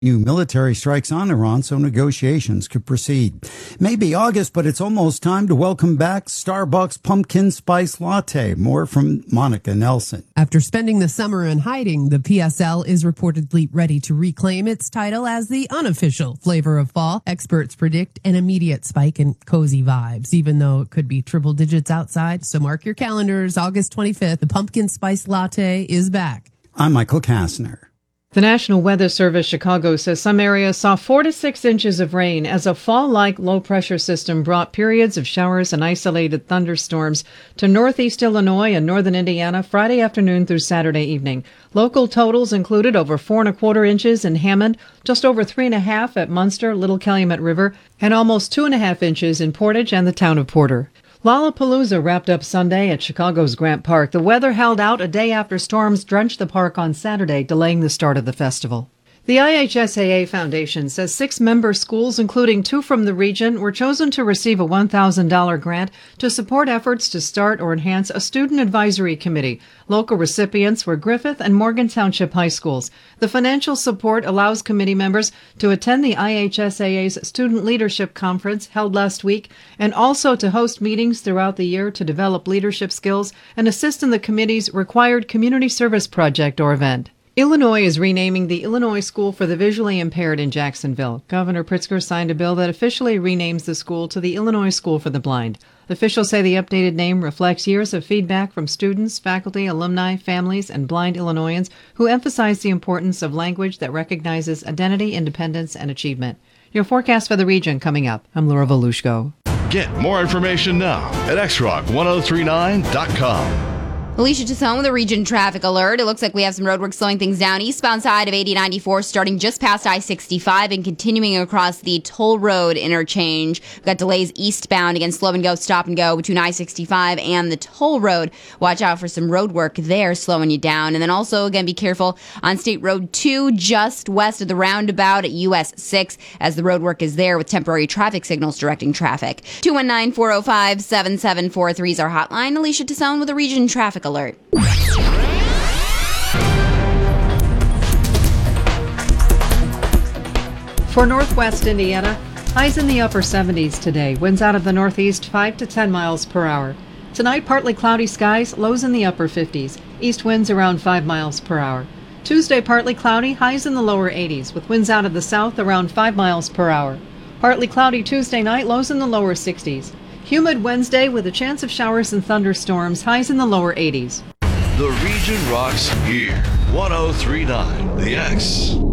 New military strikes on Iran so negotiations could proceed. Maybe August, but it's almost time to welcome back Starbucks Pumpkin Spice Latte. More from Monica Nelson. After spending the summer in hiding, the PSL is reportedly ready to reclaim its title as the unofficial flavor of fall. Experts predict an immediate spike in cozy vibes, even though it could be triple digits outside. So mark your calendars. August 25th, the Pumpkin Spice Latte is back. I'm Michael Kastner. The National Weather Service Chicago says some areas saw 4 to 6 inches of rain as a fall-like low-pressure system brought periods of showers and isolated thunderstorms to northeast Illinois and northern Indiana Friday afternoon through Saturday evening. Local totals included over 4¼ inches in Hammond, just over 3½ at Munster, Little Calumet River, and almost 2½ inches in Portage and the town of Porter. Lollapalooza wrapped up Sunday at Chicago's Grant Park. The weather held out a day after storms drenched the park on Saturday, delaying the start of the festival. The IHSAA Foundation says 6 member schools, including 2 from the region, were chosen to receive a $1,000 grant to support efforts to start or enhance a student advisory committee. Local recipients were Griffith and Morgan Township High Schools. The financial support allows committee members to attend the IHSAA's Student Leadership Conference held last week and also to host meetings throughout the year to develop leadership skills and assist in the committee's required community service project or event. Illinois is renaming the Illinois School for the Visually Impaired in Jacksonville. Governor Pritzker signed a bill that officially renames the school to the Illinois School for the Blind. Officials say the updated name reflects years of feedback from students, faculty, alumni, families, and blind Illinoisans who emphasize the importance of language that recognizes identity, independence, and achievement. Your forecast for the region coming up. I'm Laura Volushko. Get more information now at xrock1039.com. Alicia Tassone with a region traffic alert. It looks like we have some roadwork slowing things down eastbound side of 8094, starting just past I-65 and continuing across the toll road interchange. We've got delays eastbound, again, slow and go, stop and go between I-65 and the toll road. Watch out for some road work there, slowing you down. And then also, again, be careful on State Road 2, just west of the roundabout at US 6, as the road work is there with temporary traffic signals directing traffic. 219-405-7743 is our hotline. Alicia Tassone with a region traffic alert. For northwest Indiana, highs in the upper 70s today. Winds out of the northeast 5 to 10 miles per hour. Tonight, partly cloudy skies, lows in the upper 50s. East winds around 5 miles per hour. Tuesday, partly cloudy, highs in the lower 80s, with winds out of the south around 5 miles per hour. Partly cloudy Tuesday night, lows in the lower 60s. Humid Wednesday with a chance of showers and thunderstorms, highs in the lower 80s. The region rocks here. 103.9 The X.